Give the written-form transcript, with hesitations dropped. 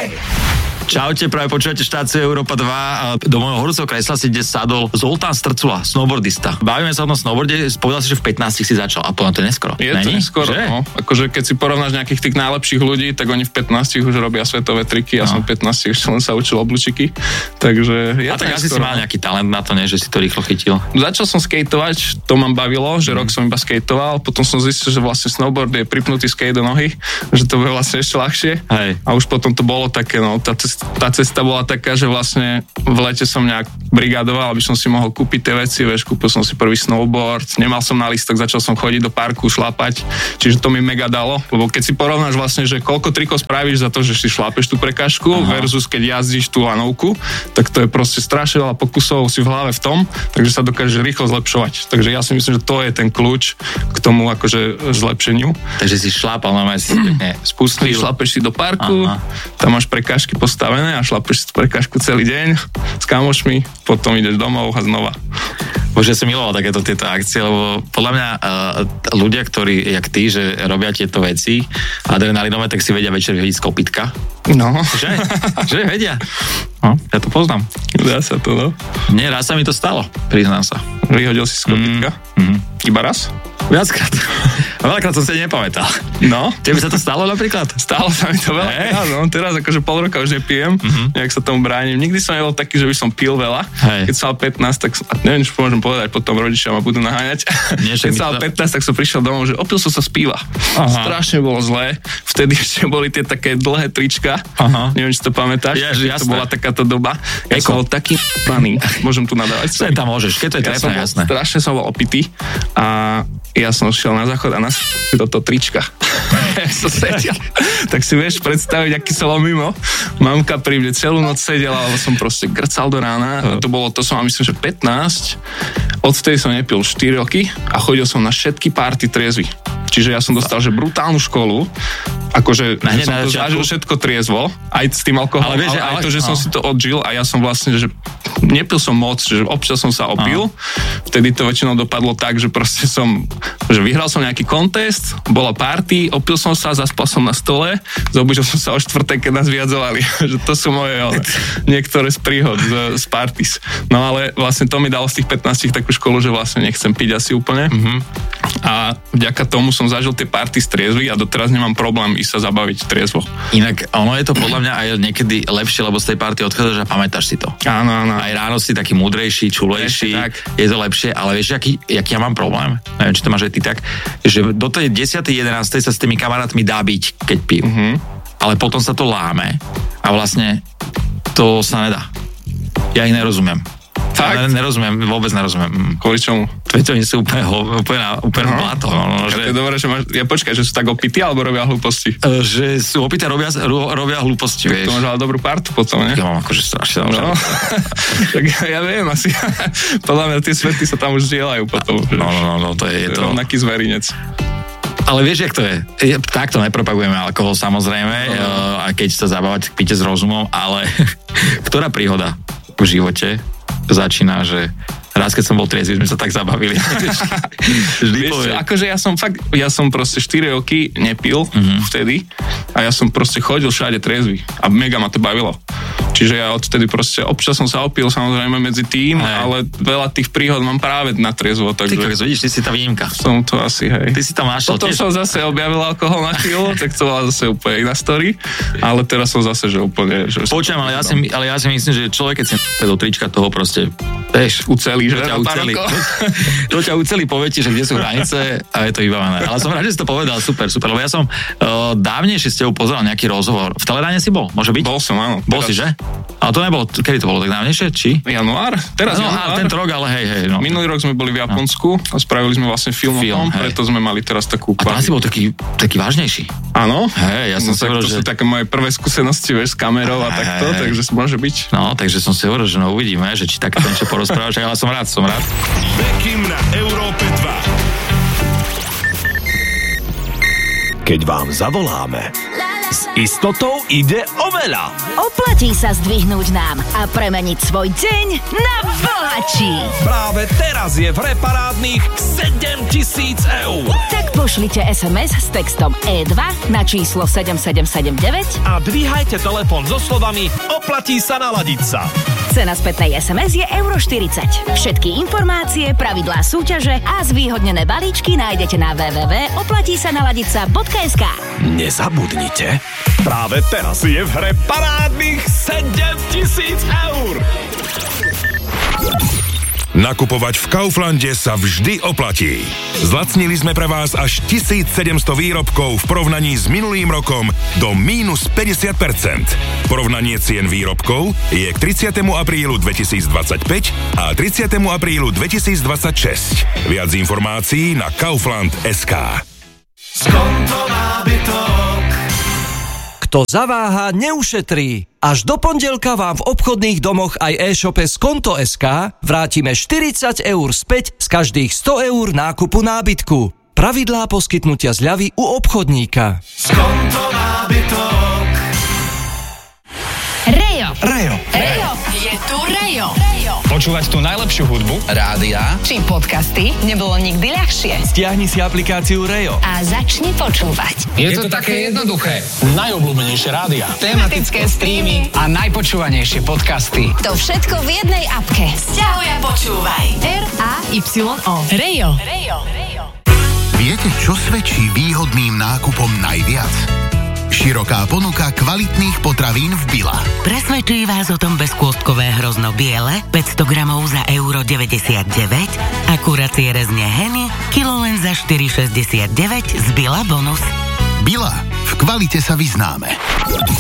Čaute, práve počúvate štáciu Európa 2 a do môjho horúceho kresla si dnes sadol Zoltán Strcula, snowboardista. Bavíme sa o tom snowboarde, povedal si, že v 15 si začal a to je neskoro. Je to neskoro, no. Akože keď si porovnáš nejakých tých najlepších ľudí, tak oni v 15 už robia svetové triky, ja som v 15 už len sa učil obličiky, takže je to tak asi neskoro. si mal nejaký talent na to, nie, že si to rýchlo chytil. Začal som skateovať, to ma bavilo, že rok som iba skateoval, potom som zistil, že vlastne snowboard je pripnutý skate do nohy, že to bude vlastne ešte ľahšie. Hej. A už potom to bolo také, no, tá cesta bola taká, že vlastne v lete som nejak brigádoval, aby som si mohol kúpiť tie veci, vieš, kúpil som si prvý snowboard, nemal som na lístok, začal som chodiť do parku, šlapať, čiže to mi mega dalo, lebo keď si porovnáš vlastne, že koľko trikov spravíš za to, že si šlapeš tú prekážku versus keď jazdíš tú lanovku, tak to je proste strašne veľa pokusov si v hlave v tom, takže sa dokážeš rýchlo zlepšovať. Takže ja si myslím, že to je ten kľúč k tomu akože zlepšeniu. Takže si šlápal, normálne si spustil. Šlapeš si do parku, tam máš prekážky postavené a šlapeš si tú prekážku celý deň s kamošmi, potom ideš domov a znova. Bože, ja som miloval takéto tieto akcie, lebo podľa mňa ľudia, ktorí, jak ty, že robia tieto veci adrenalinové, tak si vedia večer vyhodiť z kopytka. No. Že vedia. No, ja to poznám. Dá sa to, no. Nie, raz sa mi to stalo, priznám sa. Vyhodil si z kopytka? Iba raz? Viackrát. Veľakrát som si nepamätal. No. Tebe sa to stalo napríklad? Stalo sa mi to veľa. No, teraz akože pol roka už nepijem, nejak sa tomu bránim. Nikdy som nebol taký, že by som pil veľa. Hej. Keď som mal 15, tak neviem, čo môžem povedať, potom rodičia ma budú naháňať. Keď som mal 15, tak som prišiel domov, že opil som sa z piva. Strašne bolo zlé. Vtedy ešte boli tie také dlhé trička. Neviem, či to pamätáš. To bola takáto doba. Ja som bol taký paný. Môžem tu nadávať. Tam môžeš, keď to je trefné, jasné. Strašne som bol opitý a ja som šiel na záchod a do toho trička. Tak si vieš predstaviť, aký som bol mimo. Mamka pri mne celú noc sedela, ale som proste grcal do rána. To som myslím, že 15. Odvtedy som nepil 4 roky a chodil som na všetky party triezvy. Čiže ja som dostal, že brutálnu školu, akože som to zažil všetko triezvo, aj s tým alkoholom, ale aj to, že som si to odžil a ja som vlastne, že nepil som moc, že občas som sa opil, vtedy to väčšinou dopadlo tak, že proste že vyhral som nejaký kontest, bola party, opil som sa, zaspal som na stole, zobudil som sa o 4:00, keď nás vyjadzovali, že to sú moje niektoré z príhod, z parties. No ale vlastne to mi dalo z tých 15 takú školu, že vlastne nechcem piť asi úplne. A vďaka tomu som zažil tie party z triezvy a doteraz nemám problém ísť sa zabaviť triezvo. Inak ono je to podľa mňa aj niekedy lepšie, lebo z tej party odchádzaš a pamätáš si to. Áno. Aj ráno si taký múdrejší, čulejší, je to lepšie, ale vieš, aký ja mám problém? Neviem, či to máš aj ty tak, že do tej 10. 11. sa s tými kamarátmi dá byť, keď pijú. Ale potom sa to láme a vlastne to sa nedá. Ja ich nerozumiem. Nerozumiem, vôbec nerozumiem. Kvôli čomu? To nie sú úplne bláto. To je dobré, že počkaj, že sú tak opití alebo robia hlúposti? Že sú opité, robia hlúposti, vieš. To máš ale dobrú partu potom, ne? Ja mám akože strašne. Tak ja viem, asi. Podľa mňa tie svety sa tam už zdieľajú potom. No, to je to. Rovnaký zverinec. Ale vieš, jak to je? Takto nepropagujeme alkohol, samozrejme, a keď sa zabávať, píte s rozumom, ale ktorá príhoda v živote začína, že raz, keď som bol triezvy, sme sa tak zabavili. Vieš, akože ja som proste 4 roky nepil vtedy a ja som proste chodil všade triezvy a mega ma to bavilo. Čiže ja odtedy proste, občas som sa opil samozrejme medzi tým, ale veľa tých príhod mám práve na triezvo. Takže... Ty, vidíš, ty si tá výnimka. Som to asi, hej. Ty si tam našiel potom som zase objavil alkohol na chvíľu, tak to bola zase úplne iná story, ale teraz som zase, že úplne... Počujem, ale ja si myslím, že človek, keď si do trička toho proste, vieš, ucelí, že? To ťa ucelí, povie ti, že kde sú hranice a je to vybavené. Ale som rád, že si to povedal, super, lebo ja som dávnejšie s tebou pozeral nejaký rozhovor. V Teleráne si bol, môže byť? Bol som, áno. Bol si, že? Ale to nebolo, kedy to bolo tak dávnejšie, či? Január? Teraz január. Tento rok, ale hej. No. Minulý rok sme boli v Japonsku a spravili sme vlastne film o tom, preto sme mali teraz takú... A tam si bol taký vážnejší. Áno? Hej, ja som si hovoril, že... To sú také moje prvé skúsenosti, vieš, s kamerou a takto, takže môže byť. No, takže som si hovoril, že uvidíme, že či takéto niečo porozprávaš, ale som rád. Bekim na Európe 2. Keď vám zavoláme... S istotou ide o veľa. Oplatí sa zdvihnúť nám a premeniť svoj deň na bohatší. Práve teraz je v hre parádnych 7 000 eur. Tak pošlite SMS s textom E2 na číslo 7779 A dvíhajte telefón so slovami oplatí sa naladiť sa. Cena spätnej SMS je €40. Všetky informácie, pravidlá súťaže a zvýhodnené balíčky nájdete na www.oplatísanaladica.sk. Nezabudnite, práve teraz je v hre parádnych 7 000 eur. Nakupovať v Kauflande sa vždy oplatí. Zlacnili sme pre vás až 1700 výrobkov v porovnaní s minulým rokom do mínus 50%. Porovnanie cien výrobkov je k 30. aprílu 2025 a 30. aprílu 2026. Viac informácií na kaufland.sk. Skonto nábytok. Kto zaváha, neušetrí. Až do pondelka vám v obchodných domoch aj e-shope Skonto.sk vrátime 40 eur späť z každých 100 eur nákupu nábytku. Pravidlá poskytnutia zľavy u obchodníka. Skonto nábytok. Rejo. Je tu Rejo. Počúvať tú najlepšiu hudbu, rádia Či podcasty nebolo nikdy ľahšie. Stiahni si aplikáciu Rejo. A začni počúvať. Je to také jednoduché. Najobľúbenejšie rádia, Tematické streamy a najpočúvanejšie podcasty. To všetko v jednej apke. Sťahuj a počúvaj. RAYO. Rejo. Viete, čo svedčí výhodným nákupom najviac? Široká ponuka kvalitných potravín v Billa. Presvedčí vás o tom bezkôstkové hrozno biele, 500 gramov za €99 a kuracie rezne Henny, kilo len za €4,69 z Billa bonus. Billa. V kvalite sa vyznáme.